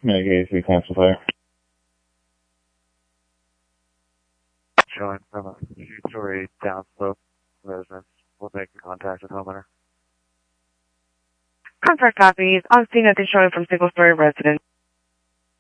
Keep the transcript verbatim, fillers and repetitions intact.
Meg eighty-three, cancel fire. Showing from a two-story downslope residence. We'll make contact with homeowner. Contract copies. On scene at the showing from single-story residence.